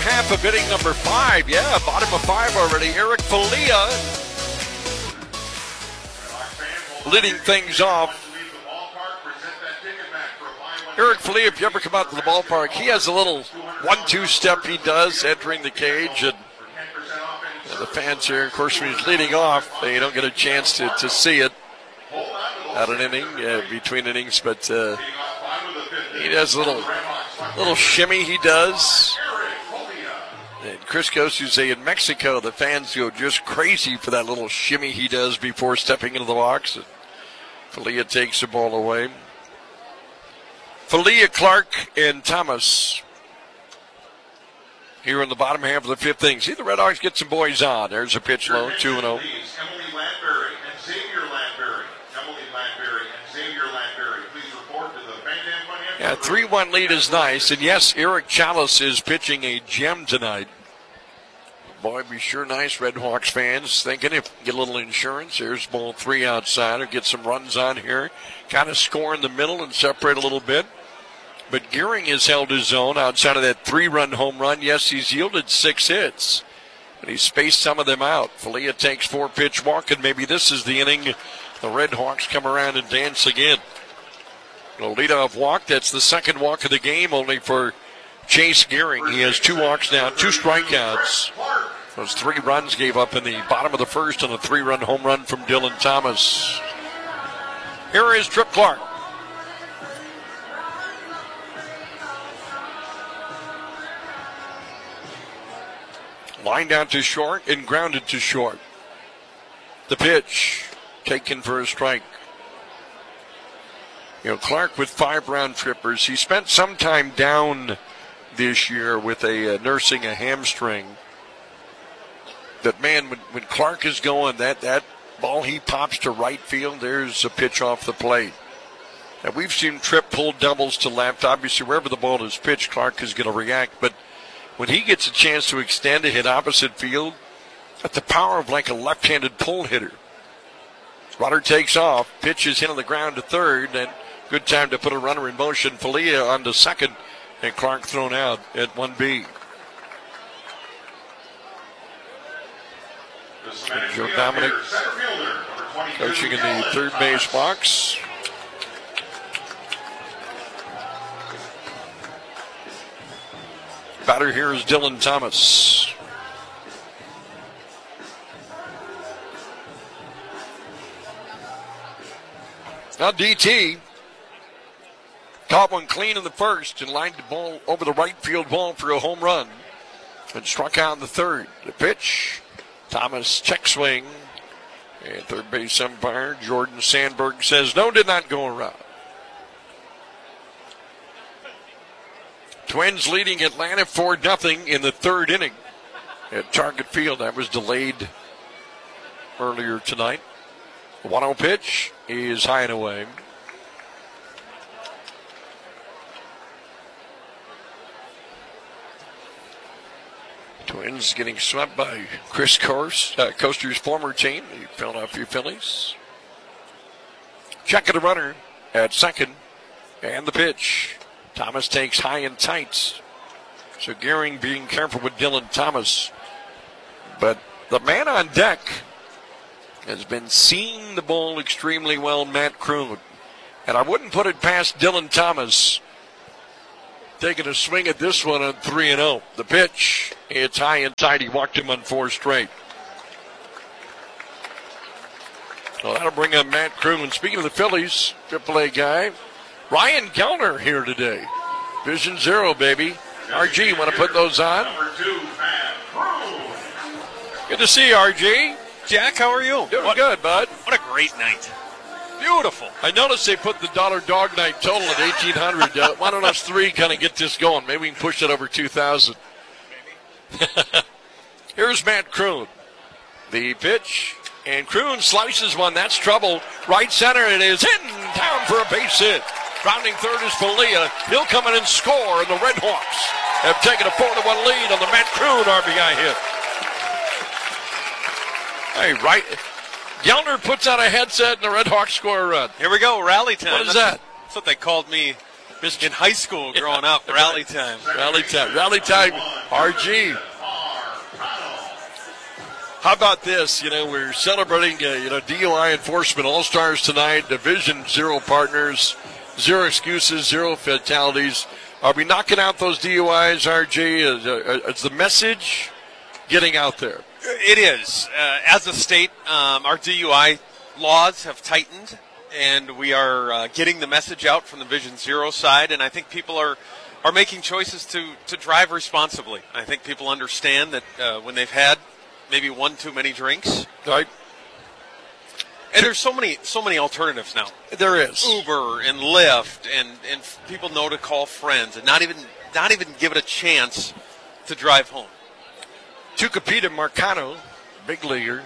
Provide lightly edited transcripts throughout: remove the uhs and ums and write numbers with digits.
half of inning number 5. Yeah, bottom of 5 already. Eric Falia leading things off. Eric Falia, if you ever come out to the ballpark, he has a little 1-2 step he does entering the cage. And the fans here, of course, when he's leading off, they don't get a chance to see it out an inning, between innings. But he does a little shimmy he does. And Chris Gosu say in Mexico, the fans go just crazy for that little shimmy he does before stepping into the box. Falia takes the ball away. Falia, Clark, and Thomas here in the bottom half of the 5th inning. See the Red Hawks get some boys on. There's a pitch low, 2-0. Emily Landberry and Xavier Landberry. Emily Landberry and Xavier Landberry. Please report to the Van Dam Financial. Yeah, 3-1 lead is nice. And yes, Eric Chalice is pitching a gem tonight. Boy, be sure nice, Red Hawks fans, thinking if you get a little insurance, there's ball 3 outside, or get some runs on here, kind of score in the middle and separate a little bit. But Gearing has held his own outside of that 3-run home run. Yes, he's yielded 6 hits, but he's spaced some of them out. Falia takes 4-pitch walk, and maybe this is the inning the Red Hawks come around and dance again. A leadoff walk, that's the second walk of the game, only for Chase Gearing. He has 2 walks now, 2 strikeouts. Those 3 runs gave up in the bottom of the first on a 3-run home run from Dylan Thomas. Here is Trip Clark. Lined out to short and grounded to short. The pitch taken for a strike. You know, Clark with 5 round trippers. He spent some time down this year with nursing a hamstring. But man, when Clark is going, that ball he pops to right field, there's a pitch off the plate. Now we've seen Tripp pull doubles to left. Obviously, wherever the ball is pitched, Clark is going to react. But when he gets a chance to extend to hit opposite field, at the power of like a left-handed pull hitter. Rudder takes off, pitch is hit on the ground to third, and good time to put a runner in motion. Falia on to second, and Clark thrown out at 1B. Joe Dominic coaching in the third base box. Batter here is Dylan Thomas. Now DT caught one clean in the first and lined the ball over the right field wall for a home run and struck out in the third. The pitch, Thomas check swing, and third base umpire Jordan Sandberg says no, did not go around. Twins leading Atlanta 4-0 in the third inning at Target Field. That was delayed earlier tonight. The 1-0 pitch is high and away. Twins getting swept by Chris Coaster's former team, the Philadelphia Phillies. Check of the runner at second, and the pitch. Thomas takes high and tight. So Gearing being careful with Dylan Thomas. But the man on deck has been seeing the ball extremely well, Matt Kroon. And I wouldn't put it past Dylan Thomas taking a swing at this one on 3-0. The pitch, it's high and tight. He walked him on 4 straight. Well, that'll bring up Matt Kroon. Speaking of the Phillies, AAA guy, Ryan Kellner here today. Vision Zero, baby. RG, you want to put those on? Good to see you, RG. Jack, how are you? Doing good, bud. What a great night. Beautiful. I noticed they put the Dollar Dog Night total at 1,800. Why don't us 3 kind of get this going? Maybe we can push it over 2,000. Here's Matt Kroon. The pitch, and Kroon slices one. That's trouble. Right center, it is in town for a base hit. Rounding third is Falia. He'll come in and score, and the Red Hawks have taken a 4-1 lead on the Matt Kroon RBI hit. Hey, right. Gellner puts on a headset, and the Red Hawks score a run. Here we go, rally time. What is that? That's what they called me In high school growing up, rally time. Rally time, RG. How about this? We're celebrating, DUI enforcement all-stars tonight, Division 0 partners, 0 excuses, 0 fatalities. Are we knocking out those DUIs, RG? Is the message getting out there? It is. As a state, our DUI laws have tightened, and we are getting the message out from the Division 0 side, and I think people are making choices to drive responsibly. I think people understand that when they've had maybe one too many drinks. Right. And there's so many alternatives now. There is. Uber and Lyft, and people know to call friends and not even give it a chance to drive home. Tucupita Marcano, big leaguer,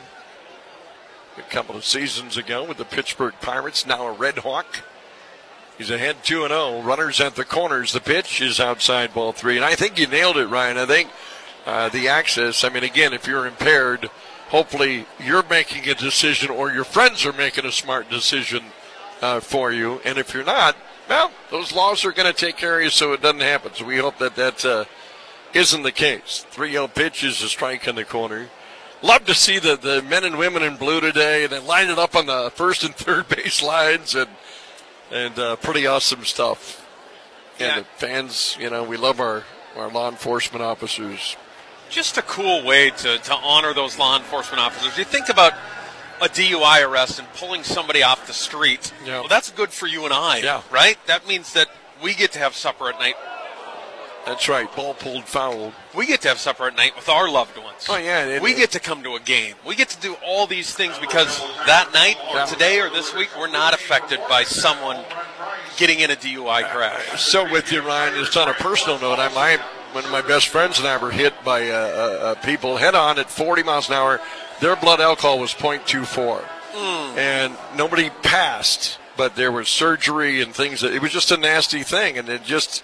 a couple of seasons ago with the Pittsburgh Pirates, now a Red Hawk. He's ahead 2-0. Runners at the corners. The pitch is outside ball 3. And I think you nailed it, Ryan. I think the access, again, if you're impaired, hopefully you're making a decision or your friends are making a smart decision for you. And if you're not, well, those laws are going to take care of you so it doesn't happen. So we hope that isn't the case. 3-0 pitch is a strike in the corner. Love to see the men and women in blue today. They lined it up on the first and third base lines and pretty awesome stuff. And the fans, we love our law enforcement officers. Just a cool way to honor those law enforcement officers. You think about a DUI arrest and pulling somebody off the street. Yeah. Well, that's good for you and I, right? That means that we get to have supper at night. That's right. Ball pulled foul. We get to have supper at night with our loved ones. Oh, yeah. We get to come to a game. We get to do all these things because that night or today or this week, we're not affected by someone getting in a DUI crash. So with you, Ryan, just on a personal note, one of my best friends and I were hit by people head-on at 40 miles an hour. Their blood alcohol was 0.24. And nobody passed, but there was surgery and things. It was just a nasty thing, and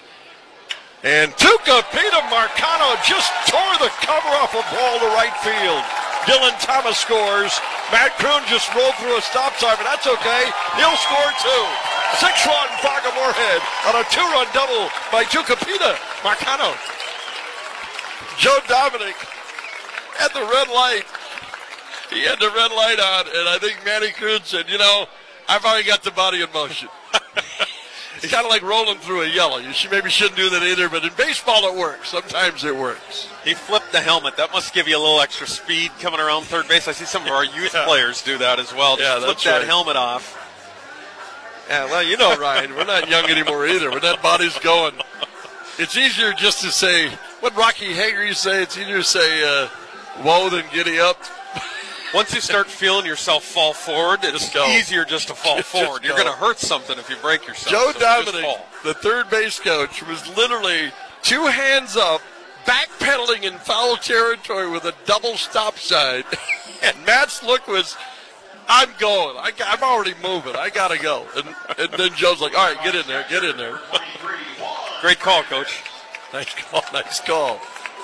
And Tucupita Marcano just tore the cover off a ball to right field. Dylan Thomas scores. Matt Kroon just rolled through a stop sign, but that's okay. He'll score too. 6-run Fargo Moorhead on a 2-run double by Tucupita Marcano. Joe Dominic at the red light. He had the red light on, and I think Manny Kroon said, I've already got the body in motion. It's kind of like rolling through a yellow. You maybe shouldn't do that either, but in baseball it works. Sometimes it works. He flipped the helmet. That must give you a little extra speed coming around third base. I see some of our youth players do that as well. Just flip that helmet off. Yeah, well, Ryan, we're not young anymore either. When that body's going, it's easier just to say, what Rocky Hager used to say, it's easier to say, whoa than giddy up. Once you start feeling yourself fall forward, it's easier just to fall forward. You're going to hurt something if you break yourself. Joe Dominic, the third base coach, was literally 2 hands up, backpedaling in foul territory with a double stop sign. And Matt's look was, I'm going. I'm already moving. I got to go. And then Joe's like, all right, get in there, get in there. Great call, Coach. Nice call.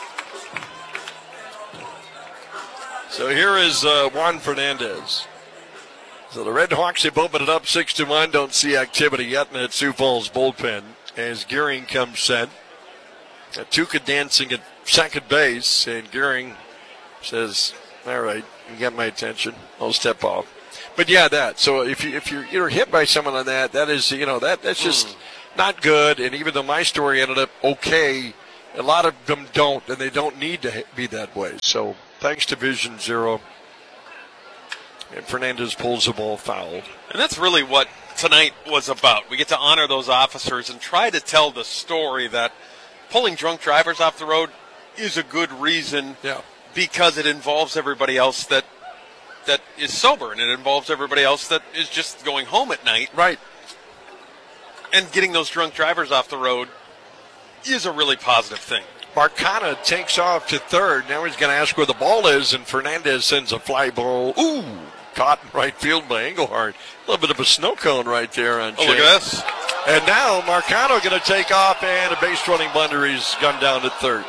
So here is Juan Fernandez. So the Red Hawks have opened it up 6-1. Don't see activity yet in that Sioux Falls bullpen as Gearing comes set. Tuca dancing at second base, and Gearing says, all right, you got my attention. I'll step off. But yeah, that. So if you're hit by someone on that is, that's just not good. And even though my story ended up okay, a lot of them don't, and they don't need to be that way. So thanks to Division 0. And Fernandez pulls the ball foul. And that's really what tonight was about. We get to honor those officers and try to tell the story that pulling drunk drivers off the road is a good reason because it involves everybody else that is sober, and it involves everybody else that is just going home at night. Right. And getting those drunk drivers off the road is a really positive thing. Marcano takes off to third. Now he's going to ask where the ball is, and Fernandez sends a fly ball. Ooh, caught in right field by Engelhardt. A little bit of a snow cone right there on Chase. Look at this. And now Marcano going to take off, and a base running blunder. He's gone down to third.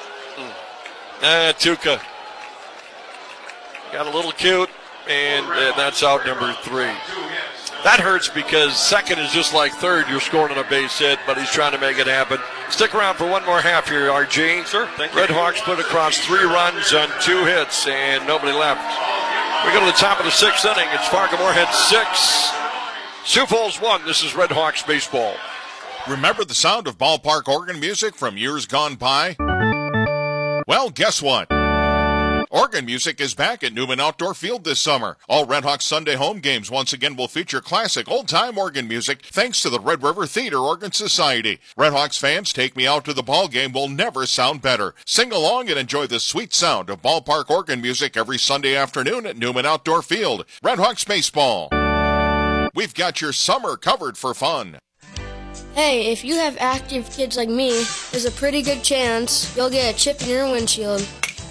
Tuca got a little cute, and that's out number 3. That hurts because second is just like third. You're scoring on a base hit, but he's trying to make it happen. Stick around for one more half here, RG. Sure, thank you. Red Hawks put across 3 runs on 2 hits, and nobody left. We go to the top of the 6th inning. It's Fargo-Moorhead 6, Sioux Falls 1. This is Red Hawks baseball. Remember the sound of ballpark organ music from years gone by? Well, guess what? Organ music is back at Newman Outdoor Field this summer. All Red Hawks Sunday home games once again will feature classic old-time organ music thanks to the Red River Theater Organ Society. Red Hawks fans, Take Me Out to the Ball Game will never sound better. Sing along and enjoy the sweet sound of ballpark organ music every Sunday afternoon at Newman Outdoor Field. Red Hawks baseball. We've got your summer covered for fun. Hey, if you have active kids like me, there's a pretty good chance you'll get a chip in your windshield.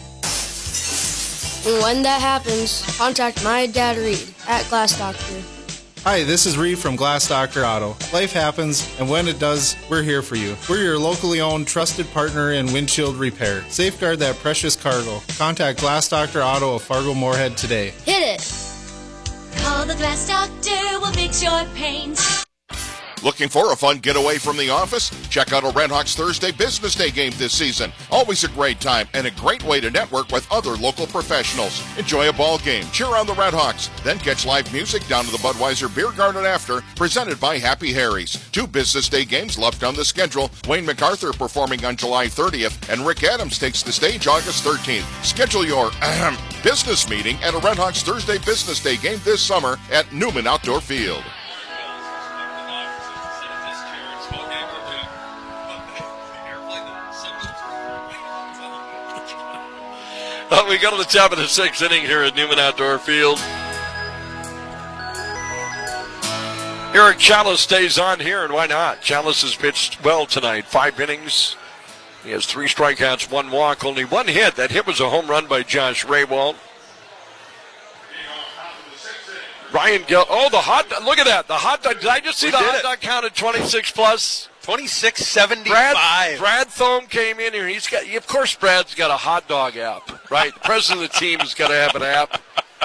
And when that happens, contact my dad Reed at Glass Doctor. Hi, this is Reed from Glass Doctor Auto. Life happens, and when it does, we're here for you. We're your locally owned, trusted partner in windshield repair. Safeguard that precious cargo. Contact Glass Doctor Auto of Fargo-Moorhead today. Hit it! Call the Glass Doctor, we'll fix your paint. Looking for a fun getaway from the office? Check out a Red Hawks Thursday Business Day game this season. Always a great time and a great way to network with other local professionals. Enjoy a ball game, cheer on the Red Hawks, then catch live music down to the Budweiser Beer Garden after, presented by Happy Harry's. 2 Business Day games left on the schedule. Wayne MacArthur performing on July 30th, and Rick Adams takes the stage August 13th. Schedule your business meeting at a Red Hawks Thursday Business Day game this summer at Newman Outdoor Field. We go to the top of the 6th inning here at Newman Outdoor Field. Eric Chalice stays on here, and why not? Chalice has pitched well tonight. 5 innings. He has 3 strikeouts, 1 walk, only 1 hit. That hit was a home run by Josh Raywalt. Ryan Gill. Oh, the hot dog. Look at that. The hot dog. Did I just see the hot dog counted 26 plus? 26.75. Brad Thome came in here. He's got, of course, Brad's got a hot dog app, right? The president of the team has got to have an app.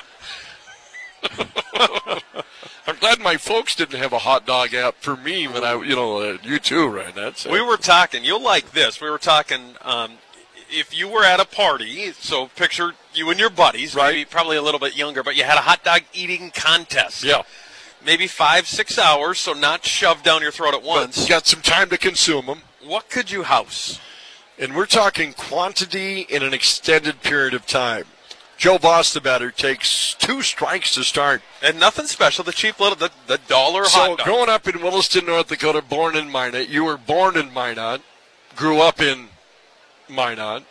I'm glad my folks didn't have a hot dog app for me when you too, right? We were talking. You'll like this. We were talking. If you were at a party, so picture you and your buddies, right? Maybe probably a little bit younger, but you had a hot dog eating contest. Yeah. Maybe 5-6 hours, so not shoved down your throat at once. But you got some time to consume them. What could you house? And we're talking quantity in an extended period of time. Joe Voss, the batter, takes 2 strikes to start. And nothing special, the cheap little, the dollar so hot dog. So growing up in Williston, North Dakota, born in Minot, you were born in Minot, grew up in Minot.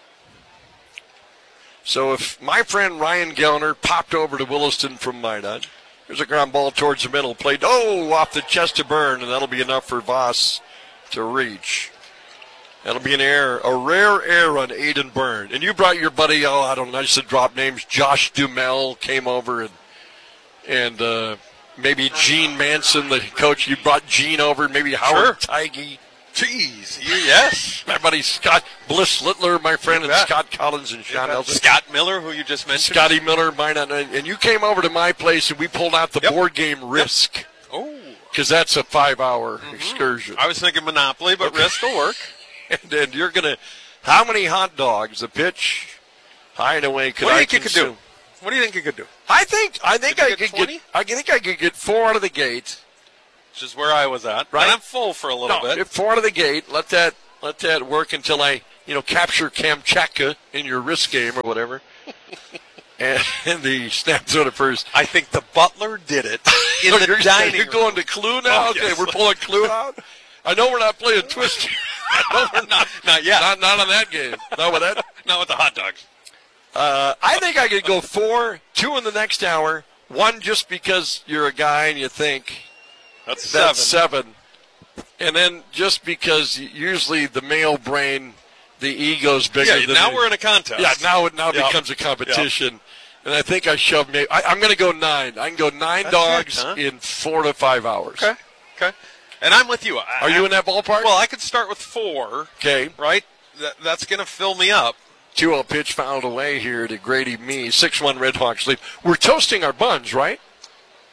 So if my friend Ryan Gellner popped over to Williston from Minot, there's a ground ball towards the middle, played, off the chest of Byrne, and that'll be enough for Voss to reach. That'll be a rare error on Aiden Byrne. And you brought your buddy, I don't know, I should drop names, Josh Dumel came over, and maybe Gene Manson, the coach. You brought Gene over, maybe Howard Tigey. Jeez, yes. My buddy Scott Bliss Littler, my friend, and Scott Collins and Sean Nelson. Scott Miller, who you just mentioned. Scotty Miller, mine, and you came over to my place, and we pulled out the board game Risk. Oh. Because that's a 5-hour excursion. I was thinking Monopoly, but Risk will work. And you're going to, how many hot dogs, a pitch, high and away, could I consume? What do you think you could do? I think I could get 4 out of the gate. Which is where I was at. Right. And I'm full for a little bit. 4 out of the gate. Let that work until I, capture Kamchatka in your Risk game or whatever. and the snap throw to first. I think the butler did it in the dining room. You're going to Clue now? Okay, yes. We're pulling Clue out? I know we're not playing Twister. No, we're not. Not yet. Not on that game. Not with that. Not with the hot dogs. I think I could go 4, 2 in the next hour, 1 just because you're a guy and you think that's 7. And then just because usually the male brain, the ego's bigger than now we're in a contest. Yeah, now it becomes a competition. Yep. And I think I shoved I'm going to go 9. I can go 9 dogs in 4 to 5 hours. Okay. And I'm with you. Are you in that ballpark? Well, I could start with 4. Okay. Right? That's going to fill me up. 2-0 pitch fouled away here to Grady Mee. 6-1 Red Hawks lead. We're toasting our buns, right?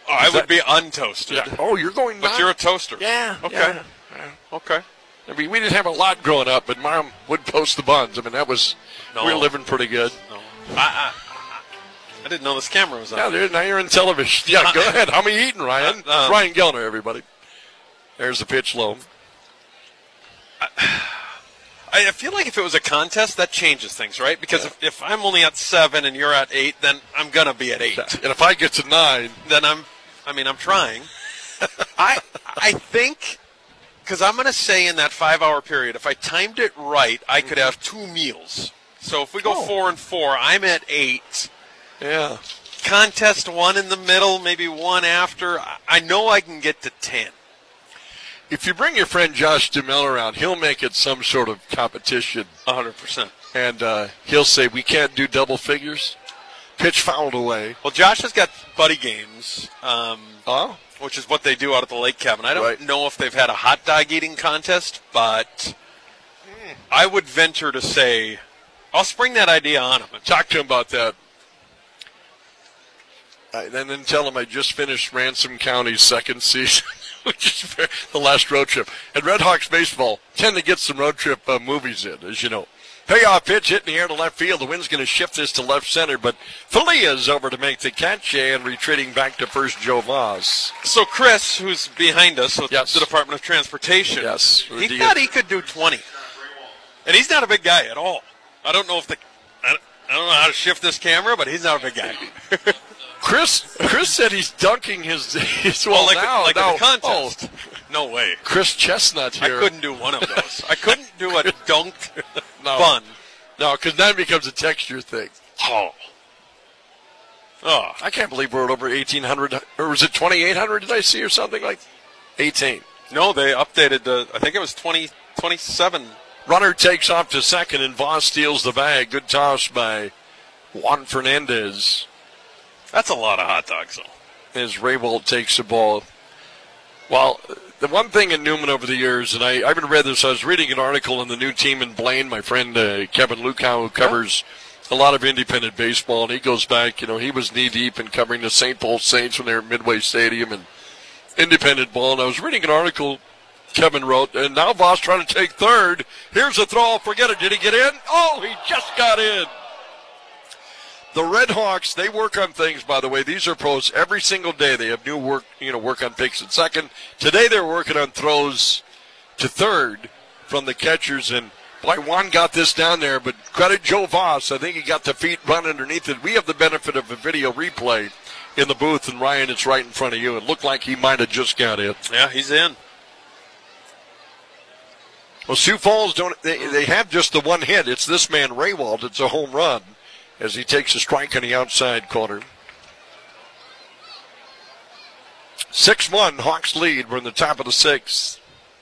Oh, I would be untoasted. Yeah. Oh, you're going But non- you're a toaster. Yeah. Okay. Yeah. Okay. I mean, we didn't have a lot growing up, but Mom would toast the buns. I mean, that was, No. we were living pretty good. No. I didn't know this camera was on. Yeah, now you're in television. Yeah, go ahead. How many eating, Ryan? Ryan Gellner, everybody. There's the pitch low. I feel like if it was a contest, that changes things, right? Because if I'm only at 7 and you're at 8, then I'm going to be at 8. And if I get to 9, Then I'm trying. I think, because I'm going to say in that 5-hour period, if I timed it right, I could have 2 meals. So if we go 4 and 4, I'm at 8. yeah. Contest 1 in the middle, maybe 1 after. I know I can get to 10. If you bring your friend Josh DeMille around, he'll make it some sort of competition. 100%. And he'll say, we can't do double figures. Pitch fouled away. Well, Josh has got buddy games, Oh? which is what they do out at the lake cabin. I don't Right. know if they've had a hot dog eating contest, but I would venture to say I'll spring that idea on him. Talk to him about that. And then tell him I just finished Ransom County's second season, which is the last road trip. And Red Hawks baseball tend to get some road trip movies in, as you know. Payoff pitch hit in the air to left field. The wind's going to shift this to left center, but Falia's over to make the catch and retreating back to first, Joe Voss. So Chris, who's behind us with Yes. the Department of Transportation, Yes. he thought he could do 20. And he's not a big guy at all. I don't know I don't know how to shift this camera, but he's not a big guy. Chris said he's dunking his Well, like now, in now, the contest. No way. Chris Chestnut here. I couldn't do one of those. I couldn't do a dunk No. bun. No, because then it becomes a texture thing. Oh. Oh. I can't believe we're at over 1,800, or was it 2,800 did I see, or something like 18. No, they updated I think it was 27. Runner takes off to second, and Voss steals the bag. Good toss by Juan Fernandez That's a lot of hot dogs, though. as Raywalt takes the ball. Well, the one thing in Newman over the years, and I haven't read this, I was reading an article in the New Team in Blaine, my friend Kevin Lukow, who covers a lot of independent baseball, and he goes back, he was knee-deep in covering the St. Paul Saints when they were at Midway Stadium and independent ball, and I was reading an article Kevin wrote, and now Voss trying to take third. Here's a throw, forget it, did he get in? Oh, he just got in. The Red Hawks, they work on things, by the way. These are pros every single day. They have new work, work on picks at second. Today they're working on throws to third from the catchers, and boy, Juan got this down there, but credit Joe Voss. I think he got the feet run underneath it. We have the benefit of a video replay in the booth, and Ryan, it's right in front of you. It looked like he might have just got in. Yeah, he's in. Well, Sioux Falls, they have just the one hit. It's this man, Raywalt. It's a home run as he takes a strike on the outside corner. 6-1, Hawks lead. We're in the top of the sixth.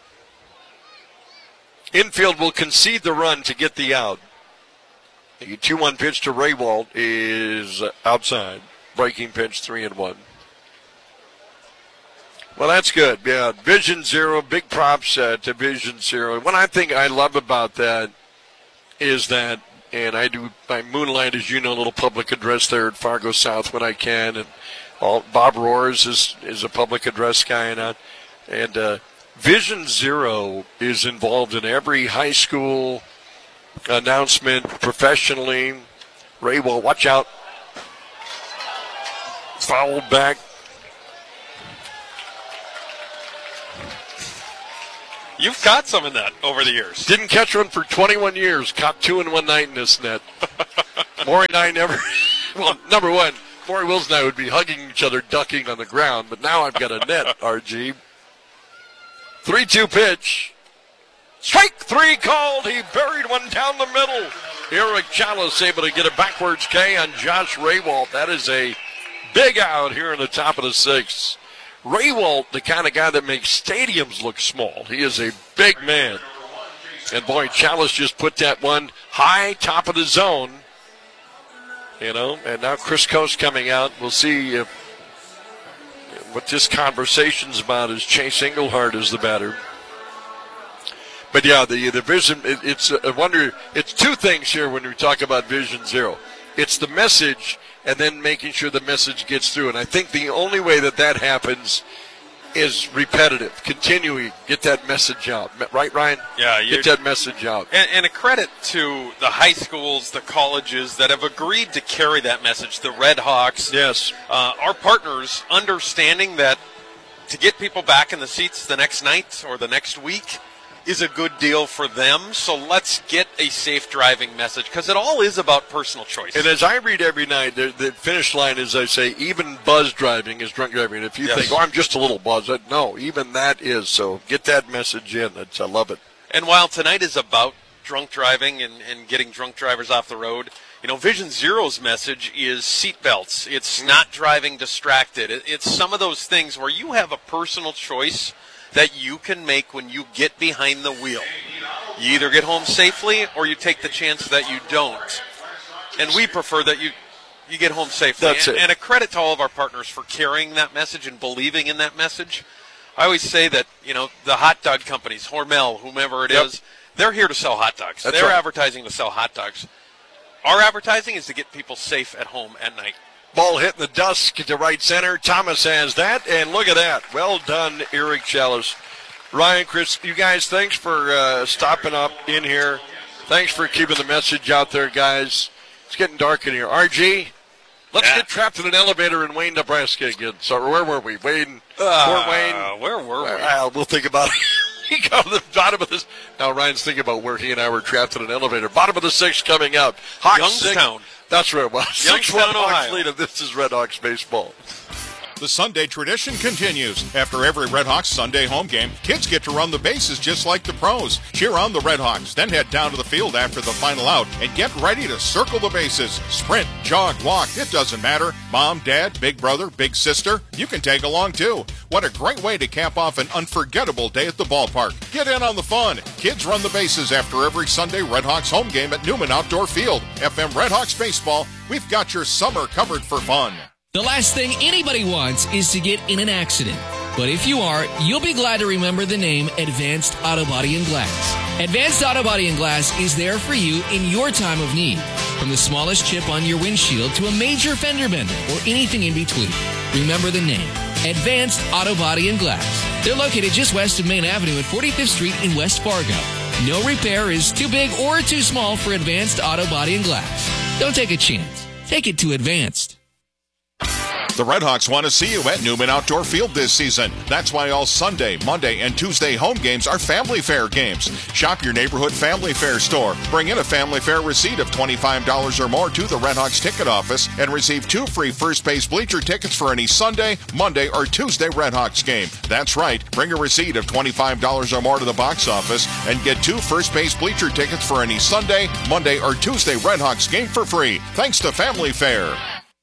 Infield will concede the run to get the out. The 2-1 pitch to Raywalt is outside. Breaking pitch, 3-1. Well, that's good. Yeah, Vision Zero, big props to Vision Zero. One I think I love about that is that, and I do my moonlight, as you know, a little public address there at Fargo South when I can, and Bob Roars is a public address guy, and Vision Zero is involved in every high school announcement professionally. Raywalt, watch out. Fouled back. You've caught some in that over the years. Didn't catch one for 21 years. Caught 2 in one night in this net. Maury and I never. Well, number one, Maury Wills and I would be hugging each other, ducking on the ground. But now I've got a net, RG. 3-2 pitch. Strike 3 called. He buried one down the middle. Eric Chalice able to get a backwards K on Josh Raywalt. That is a big out here in the top of the sixth. Raywalt, the kind of guy that makes stadiums look small. He is a big man. And boy, Chalice just put that one high, top of the zone. And now Chris Coast coming out. We'll see if what this conversation's about is Chase Engelhardt is the batter. But yeah, the vision, it's I wonder, it's two things here when we talk about Vision Zero. It's the message, and then making sure the message gets through. And I think the only way that happens is repetitive, continuing, get that message out. Right, Ryan? Yeah. Get that message out. And a credit to the high schools, the colleges that have agreed to carry that message, the Red Hawks. Yes. Our partners understanding that to get people back in the seats the next night or the next week is a good deal for them. So let's get a safe driving message, because it all is about personal choice. And as I read every night, the finish line is, I say, even buzz driving is drunk driving. If you think, I'm just a little buzzed, no, even that is. So get that message in. I love it. And while tonight is about drunk driving and getting drunk drivers off the road, Vision Zero's message is seatbelts. It's not driving distracted. It's some of those things where you have a personal choice that you can make when you get behind the wheel. You either get home safely or you take the chance that you don't. And we prefer that you get home safely. That's it. And a credit to all of our partners for carrying that message and believing in that message. I always say that, the hot dog companies, Hormel, whomever it is, they're here to sell hot dogs. That's they're right. advertising to sell hot dogs. Our advertising is to get people safe at home at night. Ball hitting the dusk to right center. Thomas has that, and look at that. Well done, Eric Chalice. Ryan, Chris, you guys, thanks for stopping up in here. Thanks for keeping the message out there, guys. It's getting dark in here. RG, let's get trapped in an elevator in Wayne, Nebraska again. So where were we? Wayne, Fort Wayne? Where were we? We'll think about it. He got to the bottom of this. Now Ryan's thinking about where he and I were trapped in an elevator. Bottom of the sixth coming up. Hawks Youngstown. That's where it was. Youngstown, 6-1 Hawks Ohio. lead, and this is Red Hawks baseball. The Sunday tradition continues. After every Red Hawks Sunday home game, kids get to run the bases just like the pros. Cheer on the Red Hawks, then head down to the field after the final out and get ready to circle the bases. Sprint, jog, walk, it doesn't matter. Mom, dad, big brother, big sister, you can tag along too. What a great way to cap off an unforgettable day at the ballpark. Get in on the fun. Kids run the bases after every Sunday Red Hawks home game at Newman Outdoor Field. FM Red Hawks Baseball, we've got your summer covered for fun. The last thing anybody wants is to get in an accident. But if you are, you'll be glad to remember the name Advanced Auto Body and Glass. Advanced Auto Body and Glass is there for you in your time of need. From the smallest chip on your windshield to a major fender bender or anything in between. Remember the name, Advanced Auto Body and Glass. They're located just west of Main Avenue at 45th Street in West Fargo. No repair is too big or too small for Advanced Auto Body and Glass. Don't take a chance. Take it to Advanced. The Red Hawks want to see you at Newman Outdoor Field this season. That's why all Sunday, Monday, and Tuesday home games are Family Fair games. Shop your neighborhood Family Fair store. Bring in a Family Fair receipt of $25 or more to the Red Hawks ticket office and receive 2 free first base bleacher tickets for any Sunday, Monday, or Tuesday Red Hawks game. That's right. Bring a receipt of $25 or more to the box office and get 2 first base bleacher tickets for any Sunday, Monday, or Tuesday Red Hawks game for free. Thanks to Family Fair.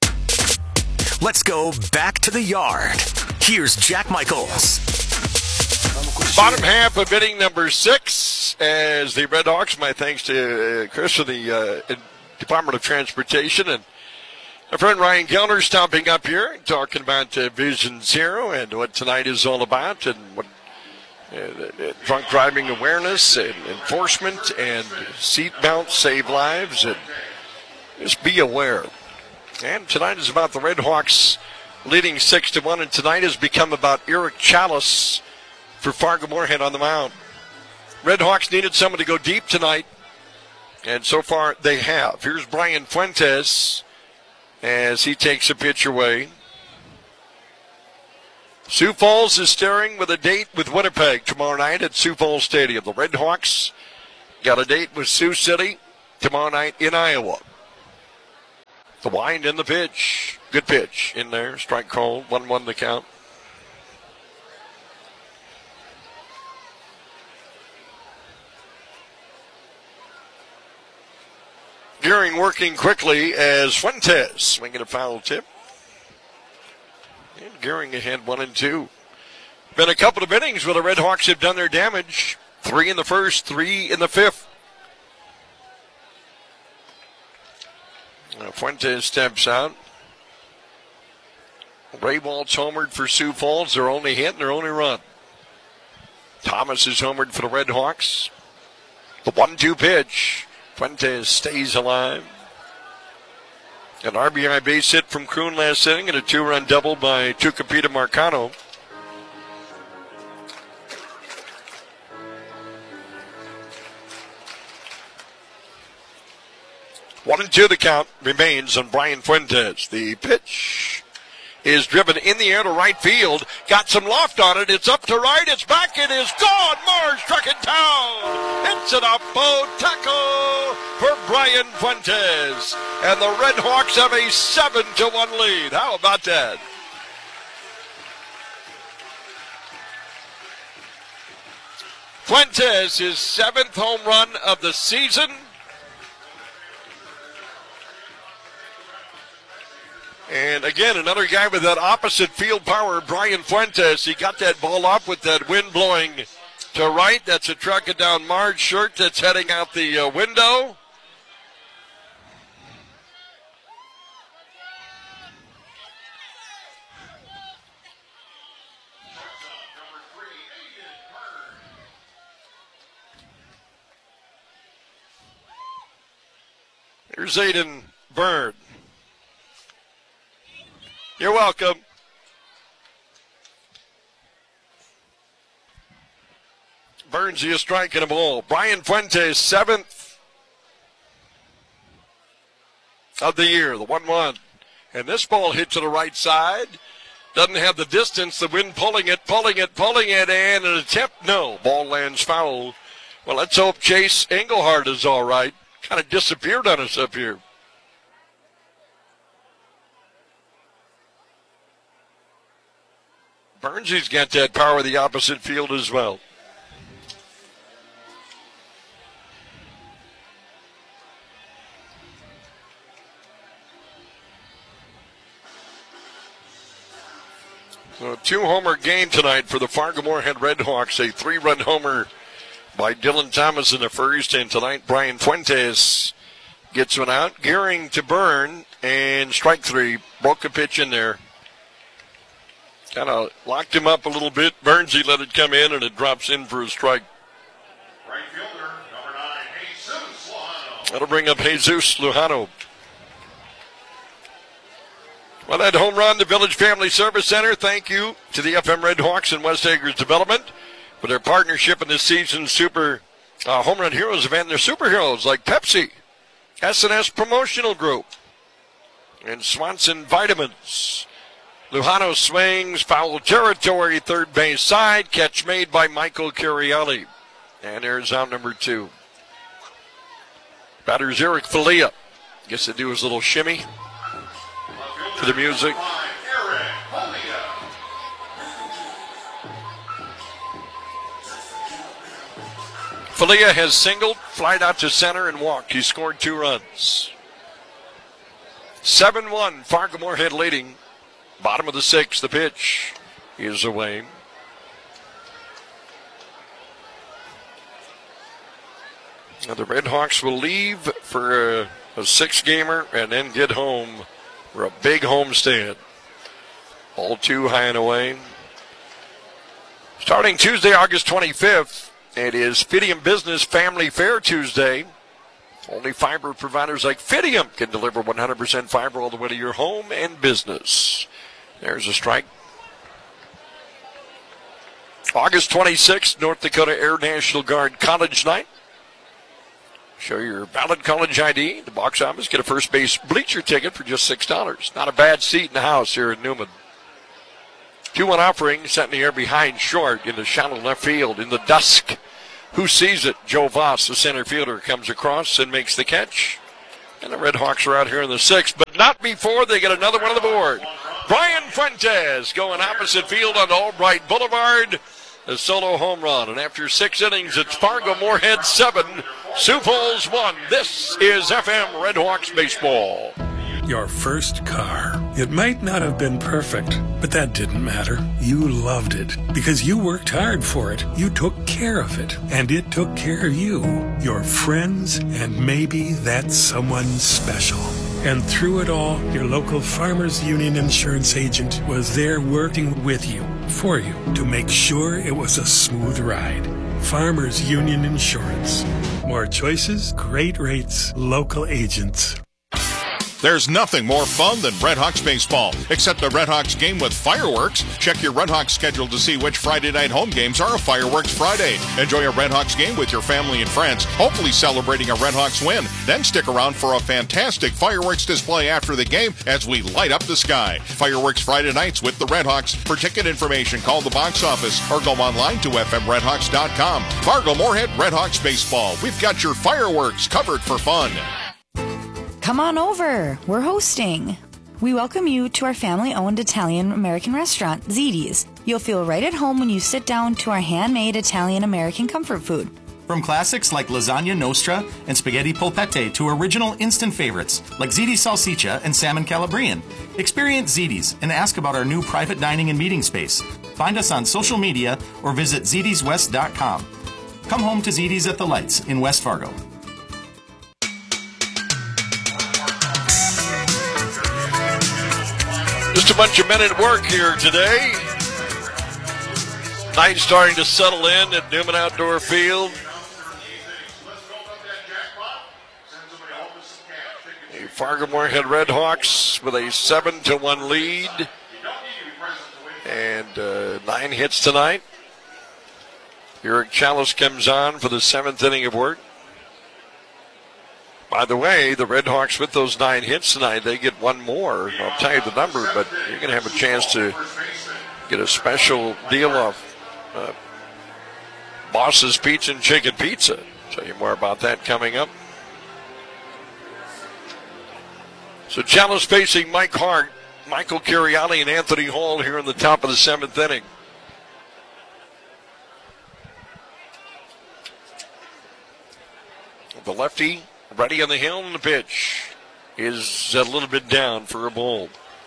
Let's go back to the yard. Here's Jack Michaels. Bottom half of inning number 6 as the Red Hawks, my thanks to Chris of the Department of Transportation and our friend Ryan Kellner stopping up here talking about Vision Zero and what tonight is all about and what drunk driving awareness and enforcement and seat belts save lives and just be aware. And tonight is about the Red Hawks leading 6-1, and tonight has become about Eric Chalice for Fargo-Moorhead on the mound. Red Hawks needed someone to go deep tonight, and so far they have. Here's Brian Fuentes as he takes a pitch away. Sioux Falls is staring with a date with Winnipeg tomorrow night at Sioux Falls Stadium. The Red Hawks got a date with Sioux City tomorrow night in Iowa. The wind and the pitch. Good pitch in there. Strike called. 1-1 the count. Gearing working quickly as Fuentes swinging a foul tip. And Gearing ahead 1-2. Been a couple of innings where the Red Hawks have done their damage. 3 in the first, 3 in the fifth. Fuentes steps out. Ray Waltz homered for Sioux Falls. Their only hit and their only run. Thomas is homered for the Red Hawks. The 1-2 pitch. Fuentes stays alive. An RBI base hit from Kroon last inning and a 2-run double by Tucupita Marcano. One and two, the count remains on Brian Fuentes. The pitch is driven in the air to right field. Got some loft on it. It's up to right. It's back. It is gone. Mars struck it down. It's an up-o tackle for Brian Fuentes. And the Red Hawks have a 7-1 lead. How about that? Fuentes, his 7th home run of the season. And again, another guy with that opposite field power, Brian Fuentes. He got that ball up with that wind blowing to right. That's a trucking down Marge shirt that's heading out the window. Here's Aiden Byrne. You're welcome. Burns, a strike and a ball. Brian Fuentes, 7th of the year, the 1-1. And this ball hit to the right side. Doesn't have the distance, the wind pulling it, and an attempt, no. Ball lands foul. Well, let's hope Chase Engelhardt is all right. Kind of disappeared on us up here. Burnsy's got that power of the opposite field as well. So a 2-homer game tonight for the Fargo-Moorhead Redhawks. A 3-run homer by Dylan Thomas in the first. And tonight Brian Fuentes gets one out. Gearing to Byrne and strike 3. Broke a pitch in there. Kind of locked him up a little bit. Burnsy let it come in, and it drops in for a strike. Right fielder, number 9, Jesus Lujano. That'll bring up Jesus Lujano. Well, that home run to Village Family Service Center. Thank you to the FM Red Hawks and West Acres Development for their partnership in this season's Super Home Run Heroes event. They're superheroes like Pepsi, S&S Promotional Group, and Swanson Vitamins. Lujano swings, foul territory, third base side. Catch made by Michael Curielli. And there's out number 2. Batter's Eric Falia. Gets to do his little shimmy for the music. Falia has singled, flied out to center, and walked. He scored 2 runs. 7-1, Fargo-Moorhead leading. Bottom of the 6th, the pitch is away. Now the Red Hawks will leave for a 6-gamer and then get home for a big homestand. All 2 high and away. Starting Tuesday, August 25th, it is Fidium Business Family Fair Tuesday. Only fiber providers like Fidium can deliver 100% fiber all the way to your home and business. There's a strike. August 26th, North Dakota Air National Guard College Night. Show your valid college ID. The box office. Get a first base bleacher ticket for just $6. Not a bad seat in the house here in Newman. 2-1 offering set in the air behind short in the shallow left field in the dusk. Who sees it? Joe Voss, the center fielder, comes across and makes the catch. And the Red Hawks are out here in the 6th, but not before they get another one on the board. Brian Fuentes going opposite field on Albright Boulevard. A solo home run. And after 6 innings, it's Fargo-Moorhead 7, Sioux Falls 1. This is FM Red Hawks Baseball. Your first car. It might not have been perfect, but that didn't matter. You loved it because you worked hard for it. You took care of it, and it took care of you, your friends, and maybe that someone special. And through it all, your local Farmers Union insurance agent was there working with you, for you, to make sure it was a smooth ride. Farmers Union Insurance. More choices, great rates, local agents. There's nothing more fun than Red Hawks baseball, except the Red Hawks game with fireworks. Check your Red Hawks schedule to see which Friday night home games are a Fireworks Friday. Enjoy a Red Hawks game with your family and friends, hopefully celebrating a Red Hawks win. Then stick around for a fantastic fireworks display after the game as we light up the sky. Fireworks Friday nights with the Red Hawks. For ticket information, call the box office or go online to fmredhawks.com. Fargo Moorhead Red Hawks baseball. We've got your fireworks covered for fun. Come on over. We're hosting. We welcome you to our family-owned Italian-American restaurant, Ziti's. You'll feel right at home when you sit down to our handmade Italian-American comfort food. From classics like lasagna nostra and spaghetti polpette to original instant favorites like ziti salsiccia and salmon calabrian. Experience Ziti's and ask about our new private dining and meeting space. Find us on social media or visit zitiswest.com. Come home to Ziti's at the Lights in West Fargo. Just a bunch of men at work here today. Night starting to settle in at Newman Outdoor Field. The Fargo Moorhead Red Hawks with a 7-1 lead and 9 hits tonight. Eric Chalice comes on for the 7th inning of work. By the way, the Red Hawks with those 9 hits tonight, they get one more. I'll tell you the number, but you're going to have a chance to get a special deal off Boss's Pizza and Chicken Pizza. I'll tell you more about that coming up. So Chalice facing Mike Hart, Michael Curiali, and Anthony Hall here in the top of the 7th inning. The lefty ready on the hill, and the pitch is a little bit down for a ball.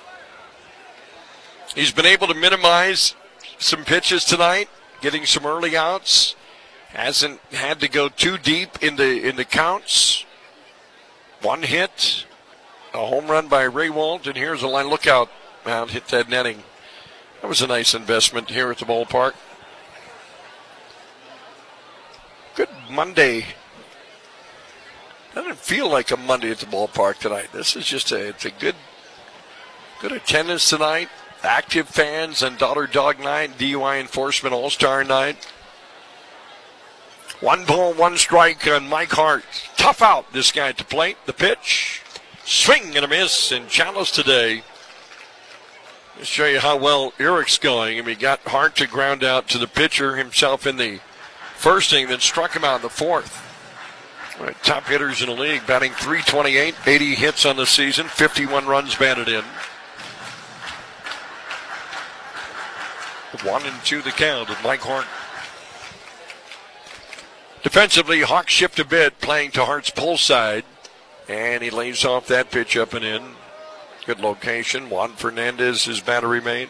He's been able to minimize some pitches tonight, getting some early outs. Hasn't had to go too deep in the counts. 1 hit, a home run by Ray Walt, and here's a line. Look out, man, hit that netting. That was a nice investment here at the ballpark. Good Monday. Doesn't feel like a Monday at the ballpark tonight. This is just it's a good attendance tonight. Active fans on Dollar Dog Night, DUI Enforcement All-Star Night. 1 ball, 1 strike on Mike Hart. Tough out, this guy at the plate. The pitch, swing and a miss, and Chalice today. Let's show you how well Eric's going. He got Hart to ground out to the pitcher himself in the first inning, then struck him out in the 4th. Right, top hitters in the league, batting .328, 80 hits on the season, 51 runs batted in. 1-2 the count of Mike Hart. Defensively, Hawks shift a bit, playing to Hart's pull side, and he lays off that pitch up and in. Good location. Juan Fernandez, his battery mate.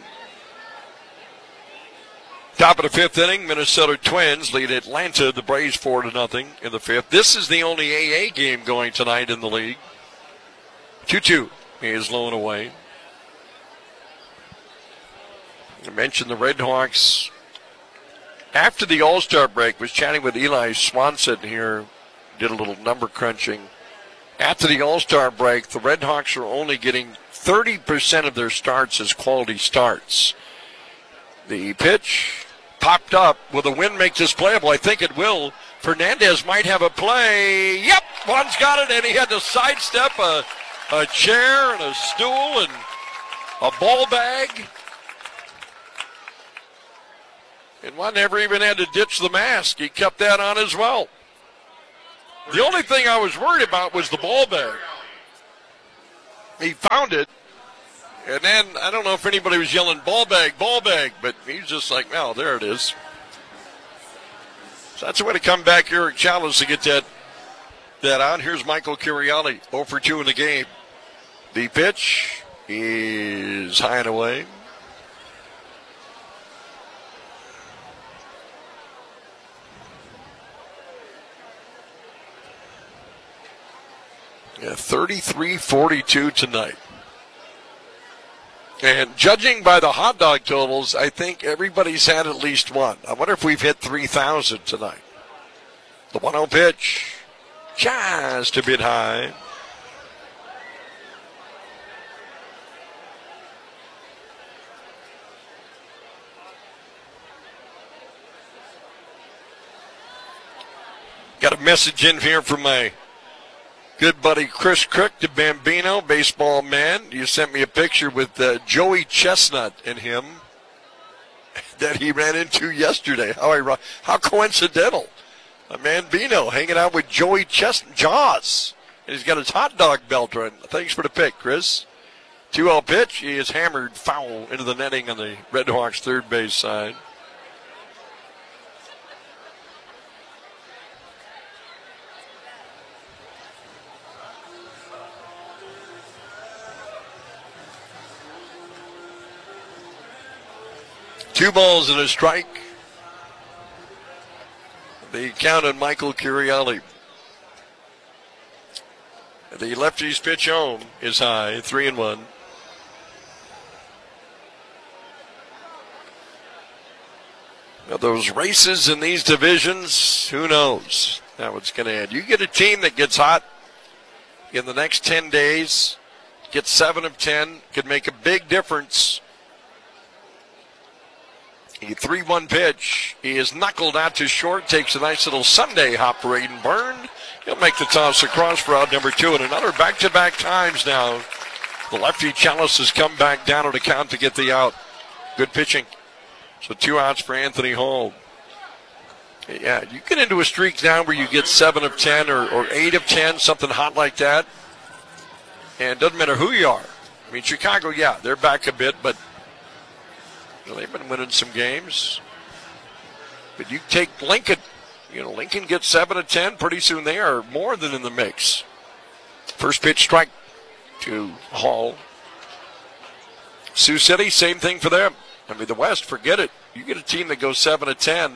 Top of the 5th inning, Minnesota Twins lead Atlanta, the Braves 4-0 in the 5th. This is the only AA game going tonight in the league. 2-2 is low and away. I mentioned the Red Hawks. After the All-Star break, was chatting with Eli Swanson here, did a little number crunching. After the All-Star break, the Red Hawks are only getting 30% of their starts as quality starts. The pitch popped up. Will the wind make this playable? I think it will. Fernandez might have a play. Yep, one's got it, and he had to sidestep a chair and a stool and a ball bag. And one never even had to ditch the mask. He kept that on as well. The only thing I was worried about was the ball bag. He found it. And then, I don't know if anybody was yelling, ball bag, but he's just like, no, there it is. So that's the way to come back here at Chalice to get that out. Here's Michael Curiali, 0 for 2 in the game. The pitch is high and away. Yeah, 33-42 tonight. And judging by the hot dog totals, I think everybody's had at least one. I wonder if we've hit 3,000 tonight. The 1-0 pitch, just a bit high. Got a message in here from my good buddy Chris Crook, the Bambino, baseball man. You sent me a picture with Joey Chestnut and him that he ran into yesterday. How coincidental. A Bambino hanging out with Joey Chestnut, Jaws. And he's got his hot dog belt on. Thanks for the pick, Chris. 2-0 pitch. He is hammered foul into the netting on the Red Hawks third base side. Two balls and a strike. The count on Michael Curielli. The lefty's pitch home is high, 3-1. Now those races in these divisions, who knows how it's going to end. You get a team that gets hot in the next 10 days, gets 7 of 10, could make a big difference. A 3-1 pitch. He is knuckled out to short, takes a nice little Sunday hop for Aiden Byrne. He'll make the toss across for out number 2, and another back-to-back times now. The lefty Chalice has come back down on the count to get the out. Good pitching. So 2 outs for Anthony Hall. Yeah, you get into a streak now where you get 7 of 10 or 8 of 10, something hot like that. And it doesn't matter who you are. I mean, Chicago, yeah, they're back a bit, but they've been winning some games. But you take Lincoln. Lincoln gets 7 of 10. Pretty soon they are more than in the mix. First pitch strike to Hall. Sioux City, same thing for them. I mean, the West, forget it. You get a team that goes 7 of 10.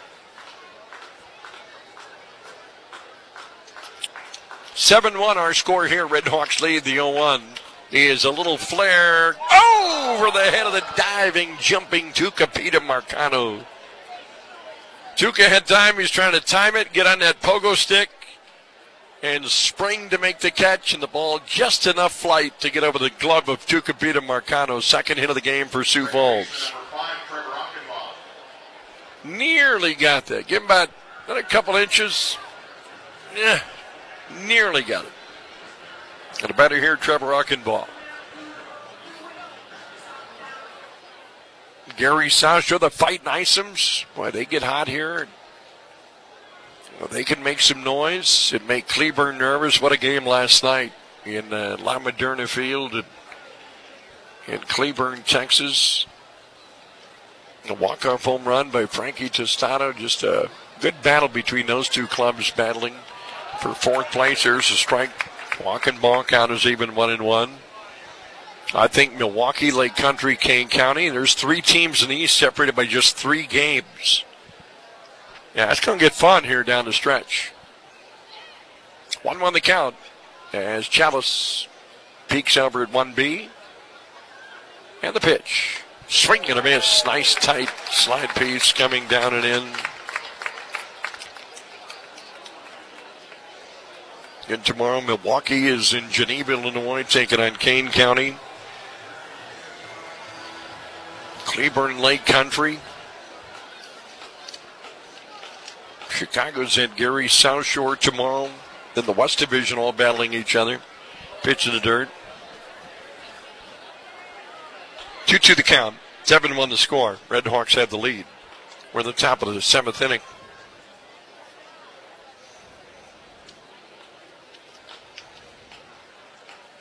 (7-1) our score here. Red Hawks lead the 0-1. Is a little flare over the head of the diving, jumping Tucupita Marcano. Tuca had time. He's trying to time it, get on that pogo stick, and spring to make the catch, and the ball just enough flight to get over the glove of Tucupita Marcano. Second hit of the game for Sioux Falls. Nearly got that. Give him about a couple inches. Yeah, nearly got it. And a batter here, Trevor Rockenbaugh. Gary Southshore, the Fighting Icems. Boy, they get hot here. They can make some noise and make Cleburne nervous. What a game last night in La Moderna Field in Cleburne, Texas. A walk-off home run by Frankie Tostado. Just a good battle between those two clubs battling for fourth place. There's a strike. Rockenbaugh count is even 1-1. I think Milwaukee, Lake Country, Kane County. There's 3 teams in the East separated by just 3 games. Yeah, it's going to get fun here down the stretch. 1-1 the count as Chalice peeks over at 1B. And the pitch. Swing and a miss. Nice tight slide piece coming down and in. And tomorrow, Milwaukee is in Geneva, Illinois, taking on Kane County. Cleburne, Lake Country. Chicago's at Gary Southshore tomorrow. Then the West Division all battling each other. Pitch in the dirt. 2-2 the count. 7-1 the score. Red Hawks have the lead. We're at the top of the 7th inning.